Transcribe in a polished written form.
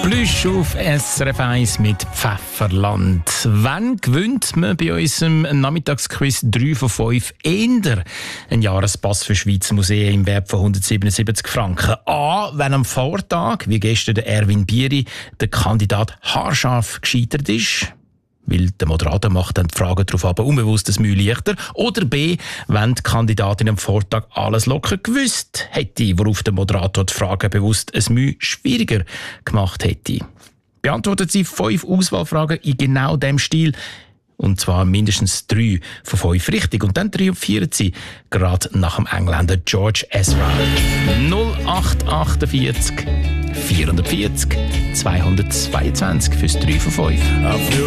Plüsch auf SRF 1 mit Pfefferland. Wann gewinnt man bei unserem Nachmittagsquiz 3 von 5 eher einen Jahrespass für Schweizer Museen im Wert von 177 Franken? A. Wenn am Vortag, wie gestern der Erwin Bieri, der Kandidat haarscharf gescheitert ist, weil der Moderator macht dann die Fragen darauf aber unbewusst das Mühe leichter. Oder B, wenn die Kandidatin am Vortag alles locker gewusst hätte, worauf der Moderator die Fragen bewusst ein Mühe schwieriger gemacht hätte. Beantwortet sie 5 Auswahlfragen in genau dem Stil. Und zwar mindestens 3 von 5 richtig. Und dann triumphieren sie gerade nach dem Engländer George Ezra. 0848 440 222 fürs 3 von 5.